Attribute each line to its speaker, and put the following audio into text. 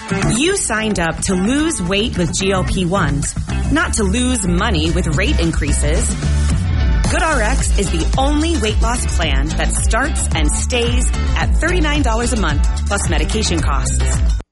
Speaker 1: You signed up to lose weight with GLP-1s, not to lose money with rate increases. GoodRx is the only weight loss plan that starts and stays at $39 a month plus medication costs.